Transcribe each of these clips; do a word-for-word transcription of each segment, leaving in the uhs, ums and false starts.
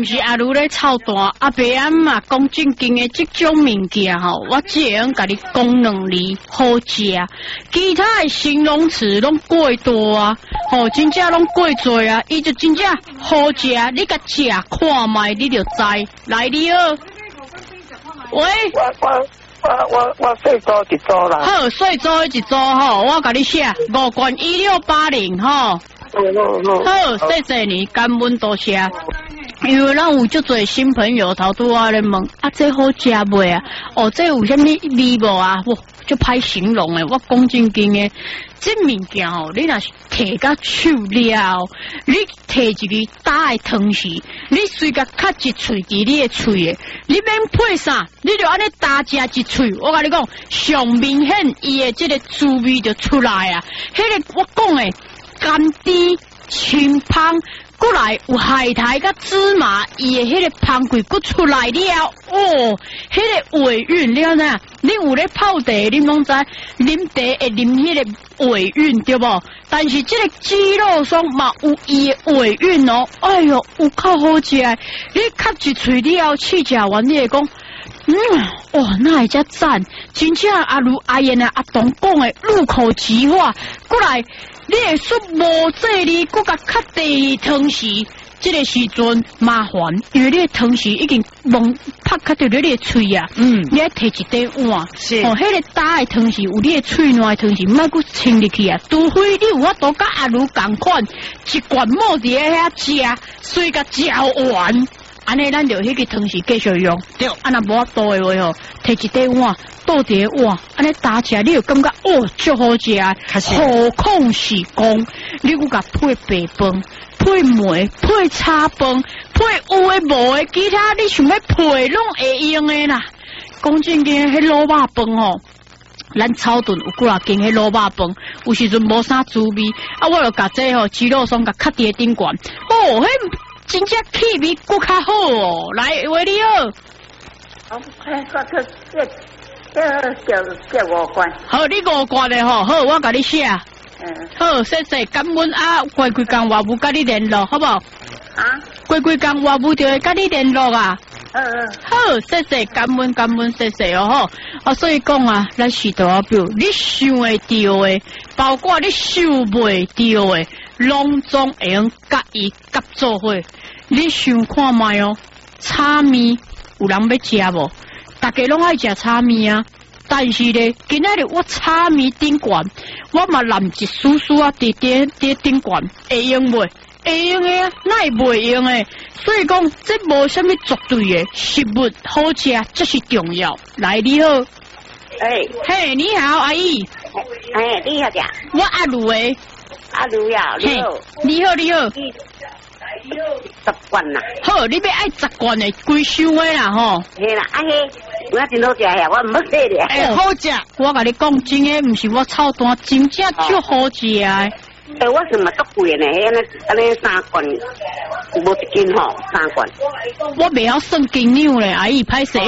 是阿如咧操蛋，阿伯阿嘛讲正经的这种物件吼，我只会用甲你讲两字好食，其他的形容词拢过多啊，吼，真正拢过多啊，伊就真正好食，你甲食看卖你就知。来，你好，喂， 我我我我我细组一组啦。 好，细组一组吼，我甲你写五罐一六八零吼。好，谢谢你，感恩多谢。因为咱有足侪新朋友头拄仔咧问，啊，这好食袂啊？哦，这有啥物味无啊？哇，就歹形容诶！我讲正经诶，这物件哦，你若是摕甲手了，你摕一个打诶汤匙，你随甲卡一喙伫你诶喙诶，你免配啥，你就安尼打食一喙。我甲你讲，上明显伊诶这个滋味就出来啊！迄、那个我讲诶。甘甜清芳，过来有海苔甲芝麻，伊的迄个香桂骨出来了，哦，迄、那个尾韵了呢？你有咧泡茶，你拢知啉茶会啉迄个尾韵对无？但是这个鸡肉霜嘛有伊的尾韵哦，哎哟，有够好食！你吸一喙了，试食完你会讲。嗯，哇，那会遮赞，真正阿如阿燕啊阿东讲的入口即化，过来你会说无这里，搁甲较第二汤匙，这个时阵麻烦，因为你的汤匙已经蒙拍卡到你的喙啊，嗯，你要摕一块碗，是，哦，迄、那个打的汤匙有你的喙烂的汤匙，莫搁清入去啊，除非你有法度甲阿如共款，一罐冒伫遐食，随甲嚼完。安尼咱就迄个汤匙继续用，对，啊若无法度的话吼，摕一块碗倒伫个碗，安尼打起来，你就感觉哦，足好食，何况是讲你佮甲配白饭、配糜、配炒饭、配有诶无诶，其他你想要配拢会用诶啦。讲正经，迄卤肉饭吼。咱草屯有几啊间迄卤肉饭，有时阵无啥滋味，啊，我就甲这吼鸡肉霜甲卡伫顶悬，哦，迄真正气味搁较好哦。来，喂，你好。 好，哎，我去这这叫叫五罐。 好，你五罐的吼，好，我甲你写。嗯。好，谢谢，感恩啊，过几工我有甲你联络，好不好？ 啊？ 过几工我有就会甲你联络啊。 嗯嗯。 好，谢谢，感恩感恩，谢谢哦吼。啊，所以讲啊，咱是多啊，比如你想会到的，包括你想袂到的，拢总会用甲伊夹做伙。你想看卖哦，炒面有人要食无？大家拢爱食炒面啊，但是咧，今仔日我炒面顶悬，我嘛淋一丝丝啊，伫伫伫顶悬，会用袂？会用的啊，哪会袂用的？所以讲，这无啥物绝对的，食物好食这是重要。来，你好， 哎， 嘿，你好，阿姨， 哎，你好呀， 我阿卢诶， 阿卢呀，你好， 你好，你好， 十罐啦， 好，你要爱十罐的，规箱的啦吼， 嘿啦，啊嘿，我真好食呀，我唔要买咧， 哎，好食，我甲你讲真诶，毋是我操蛋，真正足好食诶。 诶，我是嘛足贵呢，安尼安尼三罐，无一斤吼，三罐。 我袂晓算斤两咧，阿姨歹势。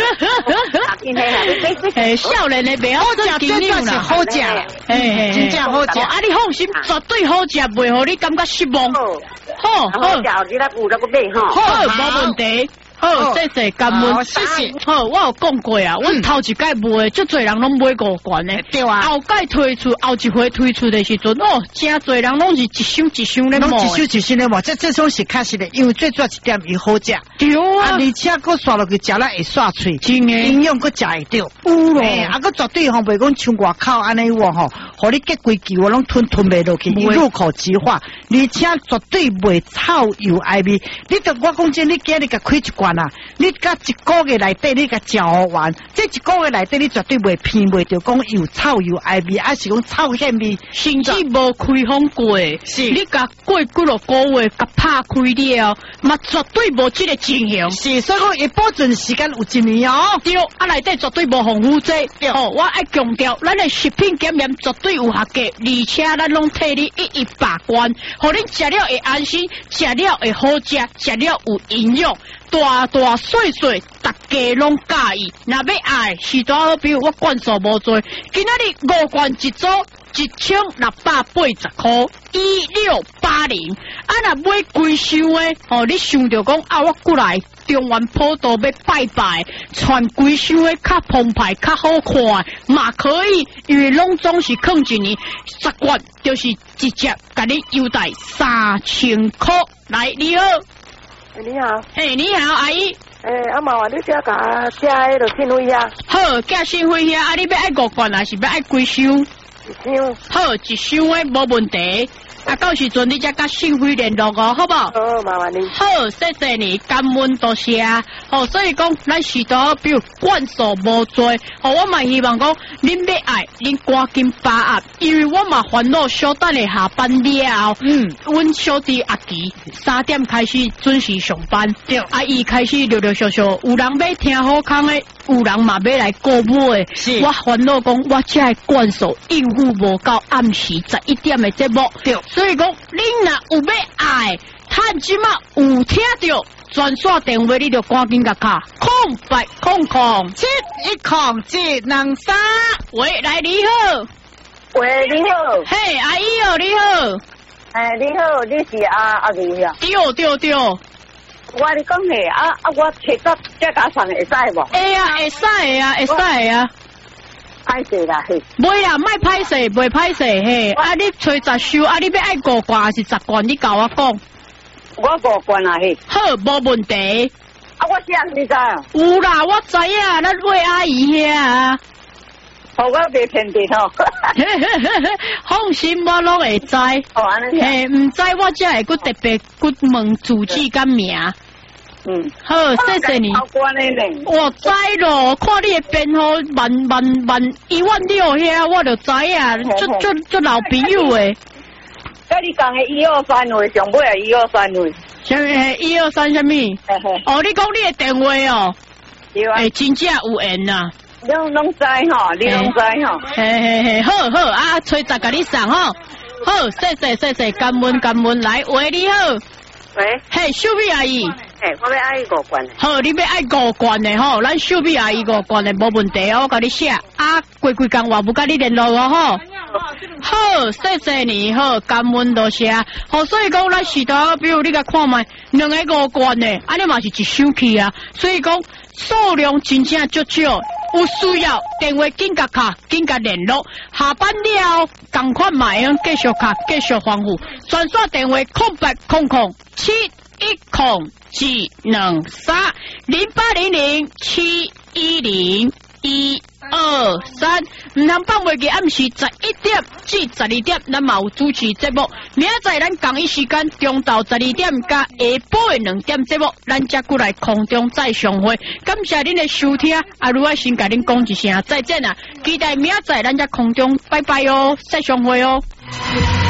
诶，少年的袂晓算斤两啦，好食，诶，真正好食。啊，你放心，绝对好食，袂互你感觉失望。好，好， 好，你来有来个买吼。 好，无问题。好，谢谢，感恩，谢谢。好，我有讲过啊，阮头一届买，足侪人拢买五罐的，对啊。后届推出，后一回推出的时阵，哦，真侪人拢是一箱一箱咧买， 拢一箱一箱咧买，这这种是确实的，因为最主要一点伊好食， 对啊， 而且佮刷落去食了会刷脆， 真诶， 营养佮食会到， 有咯， 啊，佮绝对吼袂讲像外口安尼话吼，互你结规矩，我拢吞吞袂落去，入口即化，而且绝对袂臭油爱味。你着我讲真，你今日甲开一罐啊，你甲一个月内底你甲嚼完，这一个月内底你绝对袂偏袂着讲有臭油爱味，还是讲臭咸味， 甚至无开封过。是，你甲过几落个月甲拍开了，嘛绝对无这个情形。 是，所以讲一保存时间有一年哦。 对，啊内底绝对无防腐剂。对，哦，我爱强调，咱的食品检验绝对有合格，而且咱拢替你一一把关，互恁食了会安心，食了会好食，食了有营养。 大大细细，大家拢介意。若要爱，是多好比我灌数无做，今仔日五罐一组，一千六百八十块，一六八零。啊，若买贵箱的，哦，你想着讲啊，我过来中原普渡要拜拜，穿贵箱的较澎湃、较好看，嘛可以，因为拢总是放一年，十罐就是直接甲你优待三千块。来，你好。 你好， 嘿，你好，阿姨。 诶，阿妈话你遮甲遮迄落信费啊？ 好，寄信费遐，啊，你要爱五罐还是要爱几箱？ 一箱。 好，一箱诶，无问题。啊，到时阵你才甲信费联络哦，好不好？ 好，麻烦你。 好，谢谢你，感恩多谢。好，所以讲，咱是多比如罐数无多，好，我嘛希望讲，恁要爱，恁赶紧把握，因为我嘛烦恼小等下下班了，嗯，阮小弟阿吉三点开始准时上班，对，啊，伊开始陆陆续续，有人要听好康诶，有人嘛要来购买，是，我烦恼讲，我这个罐数应付无到暗时十一点诶节目，对。所以讲，恁若有要爱，趁即马有听到专线电话，你就赶紧甲卡空八空空七一空七两三。喂，来你好。 喂，你好。 嘿，阿姨哦，你好。 哎，你好，你是阿阿如呀？ 对对对。 我你讲嘿，啊啊，我切到这家上会使无？ 会啊，会使的啊，会使的啊。 歹势啦嘿， 袂啦，莫歹势，袂歹势嘿。啊，你吹十收，啊，你要爱五罐还是十罐？你甲我讲。 我五罐啦嘿。 好，无问题。 啊，我啥你知？ 有啦，我知影，咱魏阿姨遐啊。 哦，我袂骗你吼。 放心，我拢会知。 哦，安尼。 嘿，唔知我才会佮特别佮问主旨甲名。 嗯， 好，谢谢你。我知咯，看你的编号万万万一万六遐，我就知啊，做做做老朋友诶。 甲你讲的一二三位，上尾系一二三位。 啥物？一二三啥物？哦，你讲你的电话哦。 对啊。 诶，真正有缘呐。 拢拢知吼，你拢知吼。 嘿嘿嘿，好好啊，崔十甲你送吼。好，谢谢谢谢，感恩感恩，来，喂，你好。 喂。 嘿，秀美阿姨。 嘿，我要爱五罐的。 好，你要爱五罐的吼，咱秀美阿姨五罐的无问题哦，我甲你写。啊，规规工话不甲你联络哦吼。好，谢谢你，好，感恩多谢。好，所以讲咱是到，比如你甲看卖，两个五罐的，安尼嘛是一箱去啊。所以讲数量真正足少，有需要电话紧甲卡，紧甲联络。下班了，赶快买样继续卡，继续丰富。专线电话空八空空七一空七两三零八零零七一零一。二三，唔通放袂记暗时十一点至十二点，咱嘛有主持节目。明仔载咱同一时间中昼十二点加下晡的两点节目，咱才过来空中再相会。感谢恁的收听，啊，如果先甲恁讲一声再见啊！期待明仔载咱才空中拜拜哦，再相会哦。